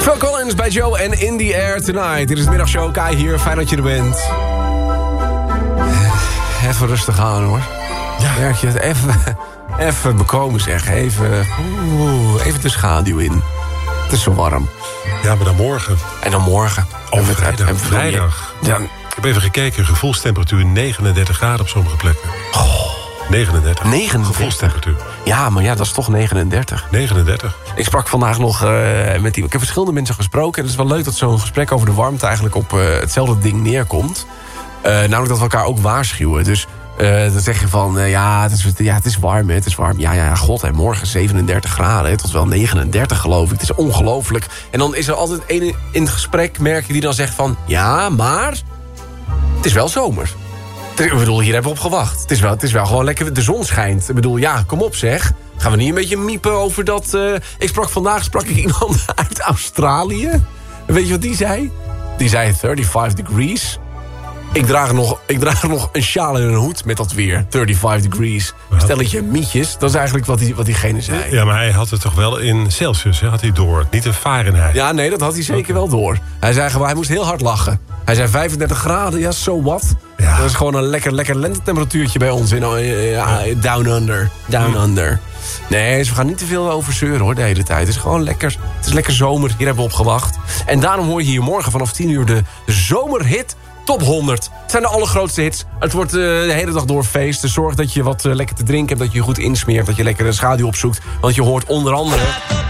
Phil Collins bij Joe en In The Air Tonight. Dit is de middagshow. Kai hier, fijn dat je er bent. Even rustig aan hoor. Ja. Merk je het? Even bekomen zeg. Even de schaduw in. Het is zo warm. Ja, maar dan morgen. En dan morgen. Vrijdag. Ja. Ik heb even gekeken. Gevoelstemperatuur 39 graden op sommige plekken. 39. Gevoelstemperatuur. Ja, maar ja, dat is toch 39. 39. Ik sprak vandaag nog met die... Ik heb verschillende mensen gesproken. En het is wel leuk dat zo'n gesprek over de warmte eigenlijk op hetzelfde ding neerkomt. Namelijk dat we elkaar ook waarschuwen. Dus dan zeg je van, het is warm, hè, het is warm. Ja, god, hè, morgen 37 graden, hè, tot wel 39 geloof ik. Het is ongelooflijk. En dan is er altijd één in het gesprek, merk je, die dan zegt van... Ja, maar het is wel zomer. Ik bedoel, hier hebben we op gewacht. Het is wel gewoon lekker, de zon schijnt. Ik bedoel, ja, kom op zeg. Gaan we niet een beetje miepen over dat... Vandaag sprak ik iemand uit Australië. En weet je wat die zei? Die zei 35 degrees. Ik draag nog een sjaal en een hoed met dat weer. 35 degrees. Stelletje mietjes. Dat is eigenlijk wat diegene zei. Ja, maar hij had het toch wel in Celsius, hè? Had hij door. Niet in Fahrenheit. Ja, nee, dat had hij zeker wel door. Hij zei gewoon, hij moest heel hard lachen. Hij zei 35 graden, ja, so what? Ja. Dat is gewoon een lekker lentetemperatuurtje bij ons. Down under. Nee, dus we gaan niet te veel over zeuren hoor, de hele tijd. Het is gewoon lekker. Het is lekker zomer. Hier hebben we op gewacht. En daarom hoor je hier morgen vanaf 10 uur de zomerhit Top 100. Het zijn de allergrootste hits. Het wordt de hele dag door feest. Dus zorg dat je wat lekker te drinken hebt. Dat je je goed insmeert. Dat je lekker een schaduw opzoekt. Want je hoort onder andere...